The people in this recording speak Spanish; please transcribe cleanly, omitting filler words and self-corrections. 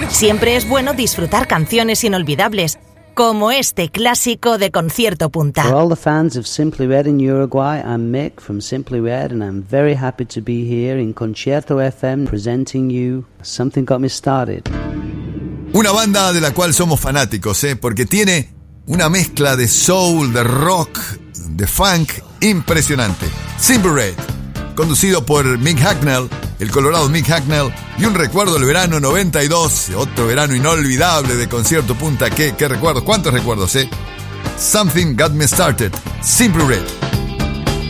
Siempre es bueno disfrutar canciones inolvidables, como este clásico de Concierto Punta. For all the fans of Simply Red in Uruguay, I'm Mick from Simply Red, and I'm very happy to be here in Concierto FM presenting you Something Got Me Started. Una banda de la cual somos fanáticos, porque tiene una mezcla de soul, de rock, de funk impresionante. Simply Red, conducido por Mick Hucknall, el colorado Mick Hucknall, y un recuerdo del verano 92, otro verano inolvidable de Concierto Punta. ¿Qué recuerdos? ¿Cuántos recuerdos, Something Got Me Started, Simply Red.